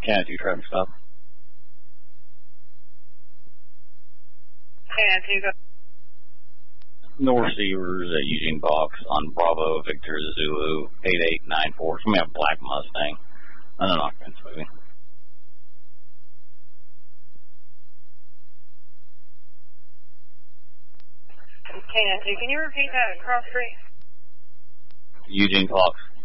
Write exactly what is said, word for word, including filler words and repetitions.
Channel two traffic stop. Channel two go. No receivers at Eugene Box on Bravo Victor Zulu eight eight nine four. Somebody have a black Mustang. I don't know, it's moving. Channel two, can you repeat that cross street? Eugene Clocks.